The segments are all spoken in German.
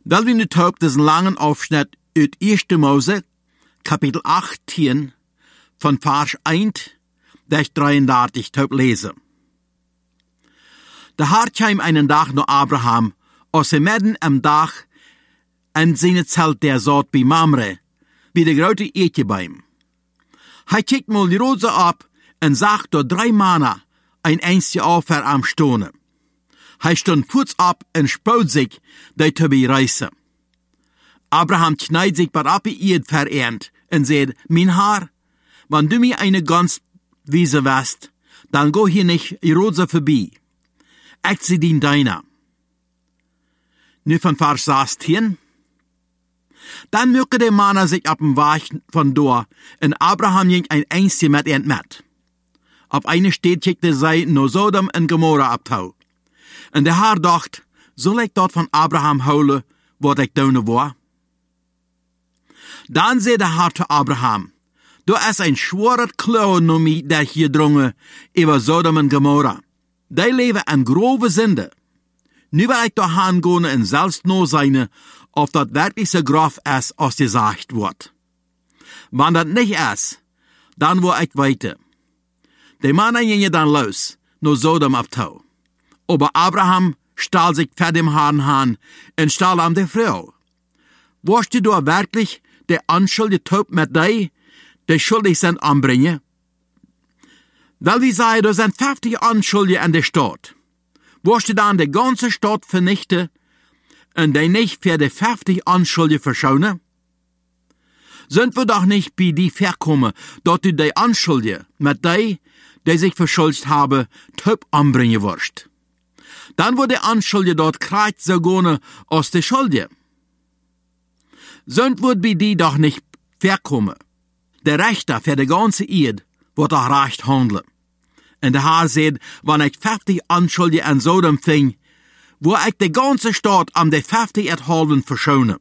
Weil wir nu taub diesen langen Aufschnitt uit 1. Mose, Kapitel 18, von Vers 1 bis 33 taub lesen. Der Herr kam einen Tag nach Abraham, aus dem Midden am Tag, en zijn Zelt der zat bij Mamre, bij de grote eetjebaum. Hij kijkt mal die roze op en zag door 3 mannen een eindje afver am stonen. Hij stond voets op en spoot zich die te bereizen. Abraham knijdt zich wat op die eed vereend en zei, mijn Herr, wann du mir eine gans wiese west, dan go hier nicht die roze voorbij. Ik zie dien deiner. Nu van vers 16. Dan möchte de mannen sich op een Weg van door, en Abraham ging een eindje met met. Op eine steed kijkte zij naar Sodom en Gomorra abtau. En de Herr dacht, zal ik dat van Abraham houden, wat ik doen wou? Dan zei de Herr te Abraham, du is een schwarer klauw naar mij dat hier drongen over Sodom en Gomorra. Die leven in grove zinde. Nu wil ik toch gaan en zelfs nog zijn, of dat werkelijk zo grof is als gezegd wordt. Wanneer dat niet is, dan wil ik weten. De mannen gingen dan los, naar Sodom abtau. Aber Abraham stahl sich vor dem Herrn an und stahl an die Frau. Wirst du da wirklich die Anschuldige taub mit dir, die schuldig sind, anbringen? Weil wir sagen, da sind 50 Anschuldige in der Stadt. Wirst du dann die ganze Stadt vernichten und die nicht für die 50 Anschuldige verschonen? Sind wir doch nicht bei die verkommen, dass du die Anschuldige mit dir, die sich verschuldigt haben, taub anbringen wirst. Dann wird der Anschuldige dort kreuz so gone aus der Schuldige. Sind wird bei die doch nicht verkommen. Der Richter für die ganze Eid wird auch recht handeln. Und der Herr sagt, wenn ich 50 Anschuldige an Sodom fing, wo ich die ganze Stadt am die 50 halben verschone.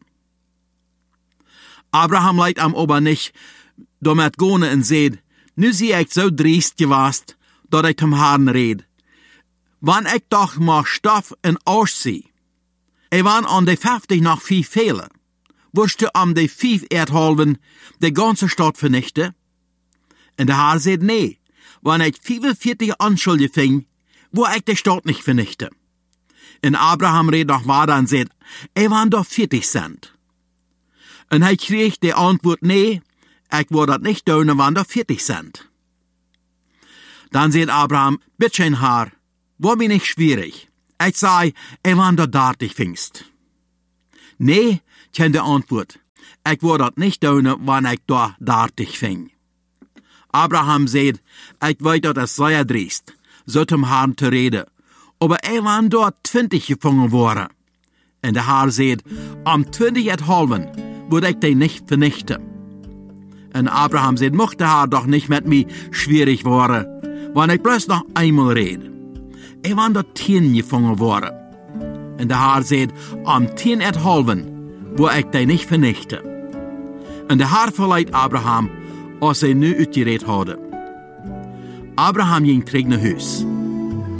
Abraham leidt am aber nicht damit gone und sagt, nu sie ich so driest gewast, dass ich zum Herrn red. Wann ich doch mal Stoff en Arsch zie. Wann an de 50 noch 5 fehlen, wirst du am de 5 halben de ganze Stadt vernichten? Und der Herr sagt, nee, wann ich 45 Anschuldige fing, wo ich de Stadt nicht vernichte. Und Abraham redet noch weiter und sagt, wann doch 40 sind. Und er kriegt die Antwort, nee, ich will das nicht tun, wann doch 40 sind. Dann sagt Abraham, bitte Herr, war mir nicht schwierig. Ich sei, wann du 30 fingst. Nee, kennt die Antwort. Ich will das nicht tun, wann ich da 30 fing. Abraham sagt, ich weiß, dass es sehr driest, so zum Herrn zu reden. Aber wann dort 20 gefangen worden. Und der Herr sagt, am 20 halben würde ich dich nicht vernichten. Und Abraham sagt, mochte der Herr doch nicht mit mir schwierig worden, wenn ich bloß noch einmal rede. Wann dort 10 gefangen worden. Und der Herr sagt, am 10 halben, wo ich dich nicht vernichte. Und der Herr verleiht Abraham, als nu uitgereed hadden. Abraham ging terug naar huis.